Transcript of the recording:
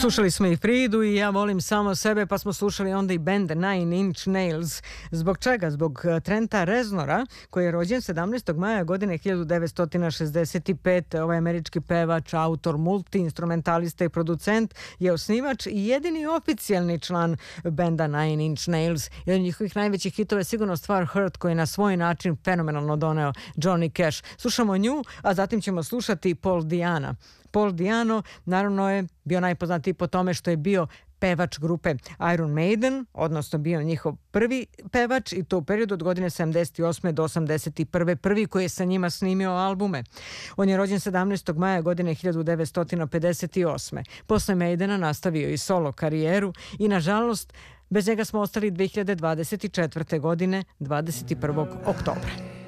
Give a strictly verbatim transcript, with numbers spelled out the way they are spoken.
Slušali smo i Fridu i Ja volim samo sebe, pa smo slušali onda i band Nine Inch Nails. Zbog čega? Zbog Trenta Reznora, koji je rođen sedamnaestog maja godine hiljadu devetsto šezdeset pete. Ovaj američki pevač, autor, multi-instrumentalista i producent je osnivač i jedini oficijalni član benda Nine Inch Nails. Jedan od njihovih najvećih hitova je sigurno stvar Hurt, koji je na svoj način fenomenalno doneo Johnny Cash. Slušamo nju, a zatim ćemo slušati Paul Diana. Paul Diano naravno je bio najpoznatiji po tome što je bio pevač grupe Iron Maiden, odnosno bio njihov prvi pevač i to u periodu od godine sedamdeset osme do osamdeset prve. Prvi koji je sa njima snimio albume. On je rođen sedamnaestog maja godine hiljadu devetsto pedeset osme. Posle Maidena nastavio i solo karijeru i nažalost bez njega smo ostali dve hiljade dvadeset četvrte. godine dvadeset prvog oktobra.